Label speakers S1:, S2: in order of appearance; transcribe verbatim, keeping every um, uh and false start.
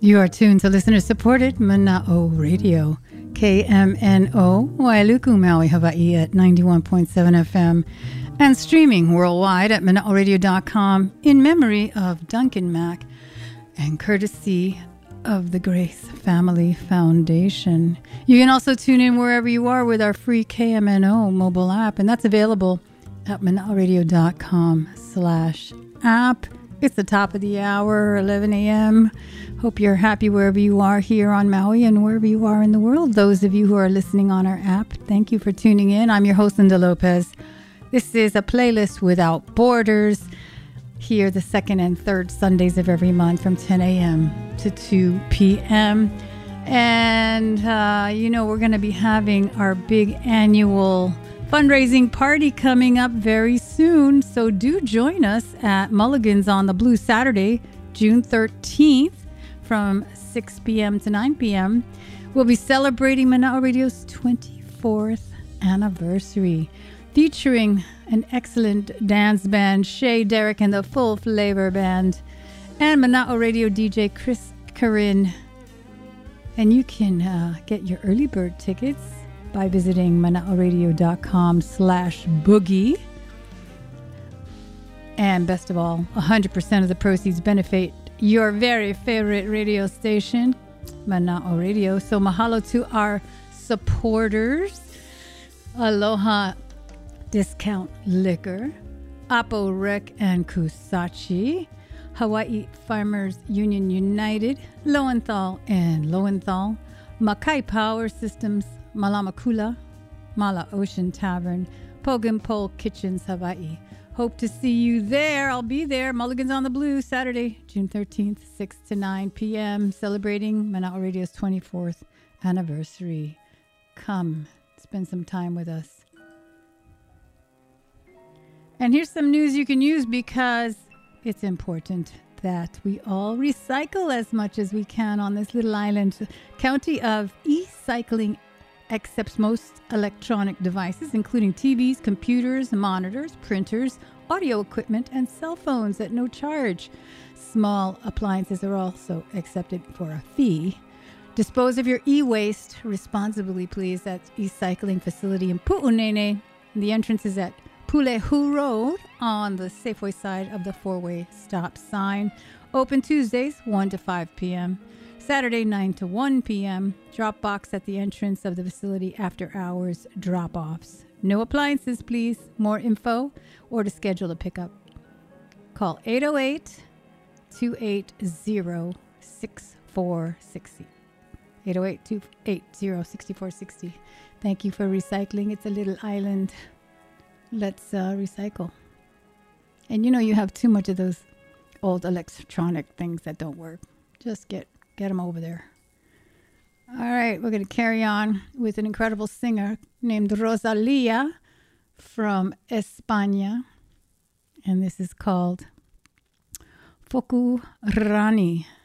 S1: You are tuned to listener-supported Mana'o Radio, K M N O, Wailuku, Maui, Hawaii at ninety-one point seven F M, and streaming worldwide at mana'o radio dot com in memory of Duncan Mack and courtesy of the Grace Family Foundation. You can also tune in wherever you are with our free K M N O mobile app, and that's available at mana'o radio dot com slash app. It's the top of the hour, eleven a.m. Hope you're happy wherever you are here on Maui and wherever you are in the world. Those of you who are listening on our app, thank you for tuning in. I'm your host, Linda Lopez. This is a playlist without borders. Here the second and third Sundays of every month from ten a.m. to two p.m. And, uh, you know, we're going to be having our big annual fundraising party coming up very soon. So do join us at Mulligan's on the Blue Saturday, June thirteenth from six p.m. to nine p.m. We'll be celebrating Mana'o Radio's twenty-fourth anniversary, featuring an excellent dance band, Shay Derrick and the Full Flavor Band, and Mana'o Radio D J Chris Corinne. And you can uh, get your early bird tickets by visiting mana'o radio dot com slash boogie. And best of all, one hundred percent of the proceeds benefit your very favorite radio station, Mana'o Radio. So mahalo to our supporters. Aloha Discount Liquor, Apo Rec and Kusachi, Hawaii Farmers Union United, Lowenthal and Lowenthal, Makai Power Systems, Malamakula, Mala Ocean Tavern, Pogan Pole Kitchens, Hawaii. Hope to see you there. I'll be there. Mulligan's on the Blue, Saturday, June thirteenth, six to nine p.m., celebrating Mana'o Radio's twenty-fourth anniversary. Come, spend some time with us. And here's some news you can use because it's important that we all recycle as much as we can on this little island. County of E-Cycling accepts most electronic devices, including T Vs, computers, monitors, printers, audio equipment, and cell phones at no charge. Small appliances are also accepted for a fee. Dispose of your e-waste responsibly, please. That's E-Cycling Facility in Pu'unene. The entrance is at Pulehu Road on the Safeway side of the four-way stop sign. Open Tuesdays, one to five p.m., Saturday, nine to one p.m. Drop box at the entrance of the facility after hours drop-offs. No appliances, please. More info or to schedule a pickup, call eight oh eight, two eight zero, six four six zero. eight oh eight, two eight zero, six four six zero. Thank you for recycling. It's a little island. Let's uh, recycle. And you know you have too much of those old electronic things that don't work. Just get Get them over there. All right, we're going to carry on with an incredible singer named Rosalia from España. And this is called Foku Rani.